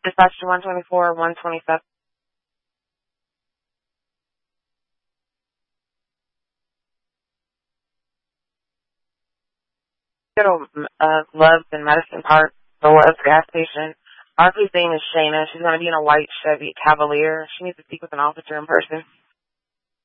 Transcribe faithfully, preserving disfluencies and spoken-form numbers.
Dispatch to one twenty-four, one twenty-seven. Go to uh, Love's in Madison Park, the Love's gas station. Our name is Shayna. She's going to be in a white Chevy Cavalier. She needs to speak with an officer in person.